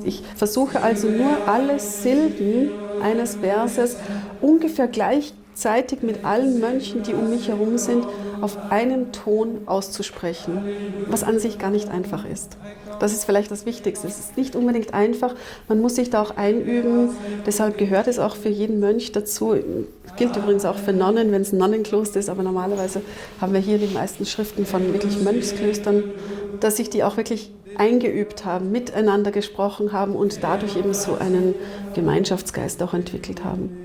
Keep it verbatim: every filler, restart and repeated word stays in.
Ich versuche also nur alle Silben eines Verses ungefähr gleichzeitig mit allen Mönchen, die um mich herum sind, auf einen Ton auszusprechen, was an sich gar nicht einfach ist. Das ist vielleicht das Wichtigste. Es ist nicht unbedingt einfach, man muss sich da auch einüben, deshalb gehört es auch für jeden Mönch dazu. Das gilt übrigens auch für Nonnen, wenn es ein Nonnenkloster ist, aber normalerweise haben wir hier die meisten Schriften von wirklich Mönchsklöstern, dass sich die auch wirklich eingeübt haben, miteinander gesprochen haben und dadurch eben so einen Gemeinschaftsgeist auch entwickelt haben.